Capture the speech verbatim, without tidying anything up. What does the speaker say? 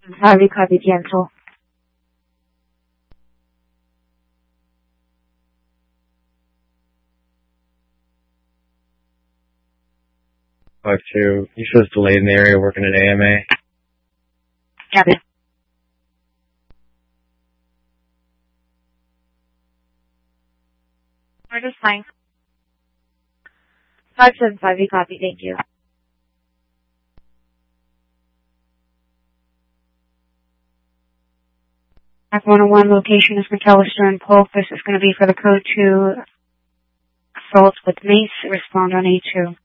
five, you copy, cancel. five two, you says delayed in the area working at A M A. Copy. We're just fine. five seven five, you copy, thank you. F one oh one location is McAllister and Polk. This is going to be for the code two assault with mace. Respond on A two.